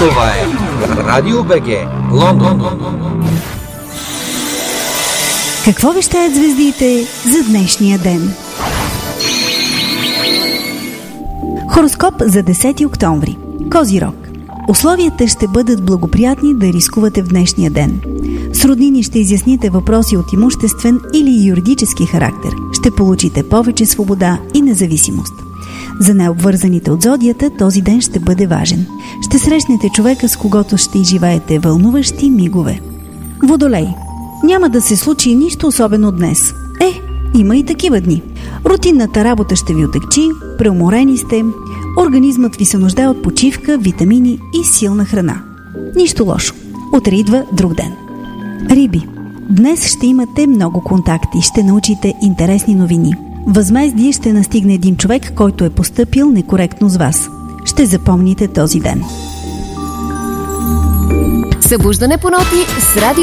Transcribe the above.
Това е Радио БГ, Лондон. Какво вещаят звездите за днешния ден? Хороскоп за 10 октомври. Козирог. Условията ще бъдат благоприятни да рискувате в днешния ден. С роднини ще изясните въпроси от имуществен или юридически характер. Ще получите повече свобода и независимост. За необвързаните от зодията този ден ще бъде важен. Ще срещнете човека, с когото ще изживеете вълнуващи мигове. Водолей. Няма да се случи нищо особено днес. Има и такива дни. Рутинната работа ще ви отекчи, преуморени сте, организмът ви се нуждае от почивка, витамини и силна храна. Нищо лошо. Утре идва друг ден. Риби. Днес ще имате много контакти, ще научите интересни новини. Възмездие ще настигне един човек, който е постъпил некоректно с вас. Ще запомните този ден. Събуждане по ноти с Радио